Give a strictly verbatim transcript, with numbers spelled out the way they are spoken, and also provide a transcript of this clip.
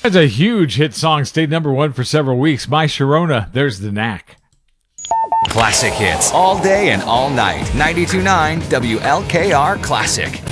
That's a huge hit song, stayed number one for several weeks. My Sharona, There's the Knack. Classic hits all day and all night. ninety-two point nine W L K R Classic.